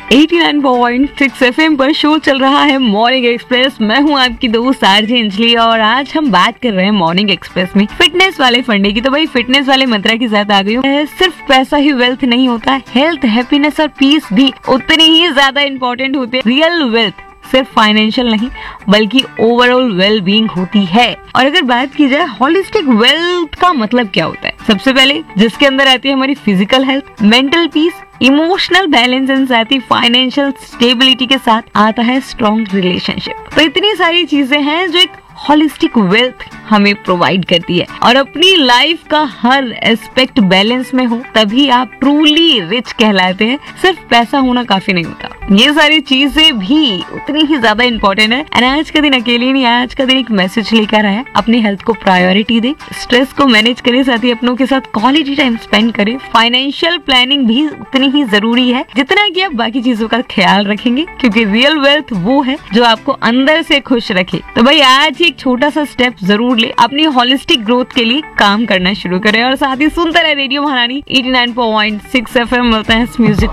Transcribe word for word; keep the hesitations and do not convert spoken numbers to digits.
Eighty nine point six FM पर show चल रहा है मॉर्निंग एक्सप्रेस। मैं हूँ आपकी दोस्त आरजे अंजलि और आज हम बात कर रहे हैं मॉर्निंग एक्सप्रेस में फिटनेस वाले फंडे की। तो भाई फिटनेस वाले मंत्रा के साथ आ गई हूँ। सिर्फ पैसा ही वेल्थ नहीं होता है, हेल्थ, हैप्पीनेस और पीस भी उतनी ही ज्यादा इंपॉर्टेंट होते हैं। रियल वेल्थ सिर्फ फाइनेंशियल नहीं बल्कि ओवरऑल वेल बीइंग होती है। और अगर बात की जाए होलिस्टिक वेल्थ का मतलब क्या होता है, सबसे पहले जिसके अंदर आती है हमारी physical health, mental peace, emotional balance and साथ ही फाइनेंशियल स्टेबिलिटी के साथ आता है स्ट्रॉन्ग रिलेशनशिप। तो इतनी सारी चीजें हैं जो एक होलिस्टिक वेल्थ हमें प्रोवाइड करती है। और अपनी लाइफ का हर एस्पेक्ट बैलेंस में हो तभी आप ट्रूली रिच कहलाते हैं। सिर्फ पैसा होना काफी नहीं होता, ये सारी चीजें भी उतनी ही ज्यादा इंपॉर्टेंट है। और आज का दिन अकेले नहीं, आज का दिन एक मैसेज लेकर आया, अपनी हेल्थ को प्रायोरिटी दे, स्ट्रेस को मैनेज करे, साथ ही अपनों के साथ क्वालिटी टाइम स्पेंड करे। फाइनेंशियल प्लानिंग भी उतनी ही जरूरी है जितना कि आप बाकी चीजों का ख्याल रखेंगे, क्योंकि रियल वेल्थ वो है जो आपको अंदर से खुश रखे। तो भाई आज एक छोटा सा स्टेप जरूर ले, अपनी होलिस्टिक ग्रोथ के लिए काम करना शुरू करें और साथ ही सुनते रहे रेडियो महारानी eighty nine point six FM. मिलते हैं इस म्यूजिक